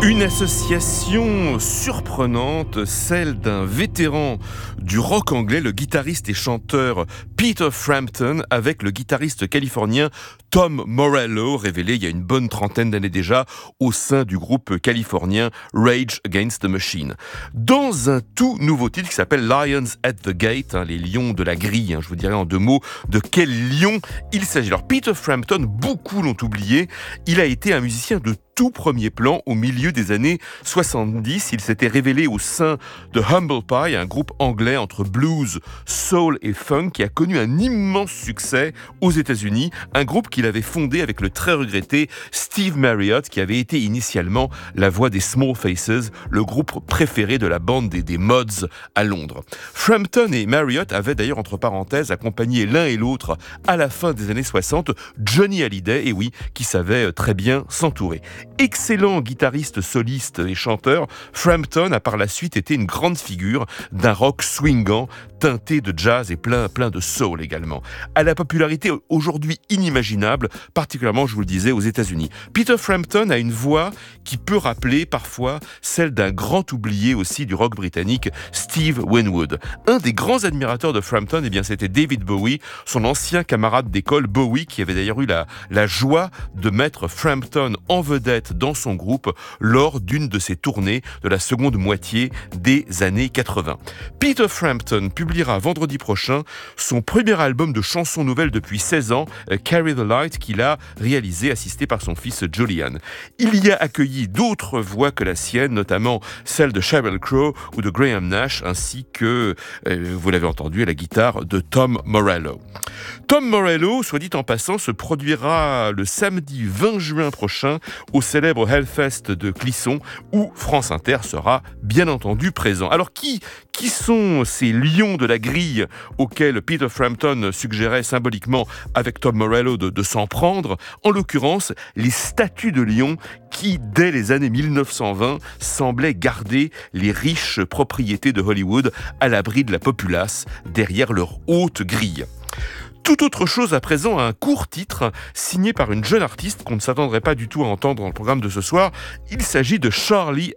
Une association surprenante, celle d'un vétéran du rock anglais, le guitariste et chanteur Peter Frampton, avec le guitariste californien Tom Morello, révélé il y a une bonne trentaine d'années déjà au sein du groupe californien Rage Against the Machine. Dans un tout nouveau titre qui s'appelle Lions at the Gate, les lions de la grille, je vous dirais en deux mots de quel lion il s'agit. Alors Peter Frampton, beaucoup l'ont oublié, il a été un musicien de tout premier plan au milieu des années 70. Il s'était révélé au sein de Humble Pie, un groupe anglais entre blues, soul et funk qui a connu un immense succès aux États-Unis. Un groupe qu'il avait fondé avec le très regretté Steve Marriott, qui avait été initialement la voix des Small Faces, le groupe préféré de la bande des Mods à Londres. Frampton et Marriott avaient d'ailleurs, entre parenthèses, accompagné l'un et l'autre à la fin des années 60 Johnny Hallyday, et oui, qui savait très bien s'entourer. Excellent guitariste soliste et chanteur, Frampton a par la suite été une grande figure d'un rock swingant, teinté de jazz et plein de soul également. À la popularité aujourd'hui inimaginable, particulièrement, je vous le disais, aux États-Unis. Peter Frampton a une voix qui peut rappeler parfois celle d'un grand oublié aussi du rock britannique, Steve Winwood. Un des grands admirateurs de Frampton, c'était David Bowie, son ancien camarade d'école Bowie, qui avait d'ailleurs eu la joie de mettre Frampton en vedette dans son groupe lors d'une de ses tournées de la seconde moitié des années 80. Peter Frampton publiera vendredi prochain son premier album de chansons nouvelles depuis 16 ans, Carry the Light, qu'il a réalisé, assisté par son fils Julian. Il y a accueilli d'autres voix que la sienne, notamment celle de Sheryl Crow ou de Graham Nash, ainsi que, vous l'avez entendu, à la guitare de Tom Morello. Tom Morello, soit dit en passant, se produira le samedi 20 juin prochain au célèbre Hellfest de Clisson, où France Inter sera bien entendu présent. Alors qui sont ces lions de la grille auxquels Peter Frampton suggérait symboliquement avec Tom Morello de s'en prendre? En l'occurrence, les statues de lions qui, dès les années 1920, semblaient garder les riches propriétés de Hollywood à l'abri de la populace derrière leur haute grille. Tout autre chose à présent, un court titre signé par une jeune artiste qu'on ne s'attendrait pas du tout à entendre dans le programme de ce soir. Il s'agit de Charli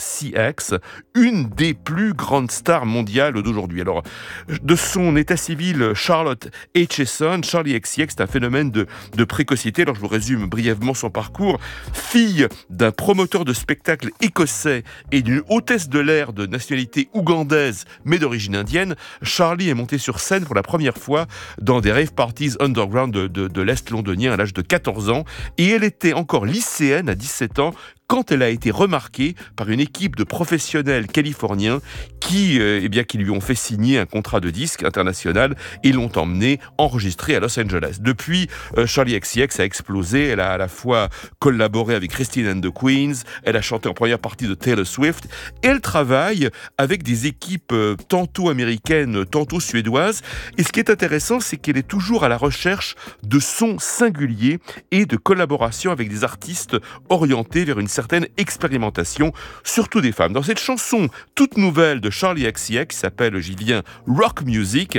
XCX, une des plus grandes stars mondiales d'aujourd'hui. Alors, de son état civil Charlotte Aitchison, Charli XCX est un phénomène de précocité. Alors, je vous résume brièvement son parcours. Fille d'un promoteur de spectacles écossais et d'une hôtesse de l'air de nationalité ougandaise mais d'origine indienne, Charli est montée sur scène pour la première fois dans des rave parties underground de l'Est londonien à l'âge de 14 ans, et elle était encore lycéenne à 17 ans quand elle a été remarquée par une équipe de professionnels californiens qui lui ont fait signer un contrat de disque international et l'ont emmenée enregistrer à Los Angeles. Depuis, Charli XCX a explosé. Elle a à la fois collaboré avec Christine and the Queens, elle a chanté en première partie de Taylor Swift, et elle travaille avec des équipes tantôt américaines, tantôt suédoises. Et ce qui est intéressant, c'est qu'elle est toujours à la recherche de sons singuliers et de collaboration avec des artistes orientés vers une certaine expérimentation, surtout des femmes. Dans cette chanson toute nouvelle de Charli XCX, qui s'appelle, j'y viens, Rock Music,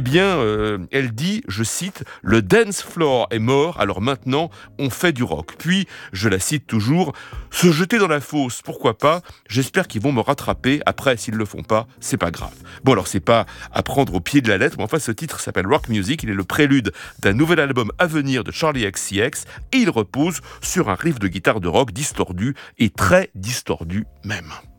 elle dit, je cite, « Le dance floor est mort, alors maintenant on fait du rock ». Puis, je la cite toujours, « Se jeter dans la fosse, pourquoi pas, j'espère qu'ils vont me rattraper, après s'ils le font pas, c'est pas grave ». Bon alors c'est pas à prendre au pied de la lettre, mais enfin ce titre s'appelle Rock Music, il est le prélude d'un nouvel album à venir de Charli XCX, et il repose sur un riff de guitare de rock distordu, et très distordu même.